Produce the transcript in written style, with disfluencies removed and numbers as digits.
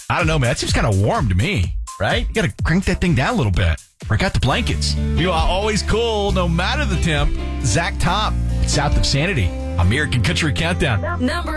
I don't know, man. That seems kind of warm to me, right? You got to crank that thing down a little bit. Break out the blankets. You are always cool, no matter the temp. Zach Top, South of Sanity. American Country Countdown. Number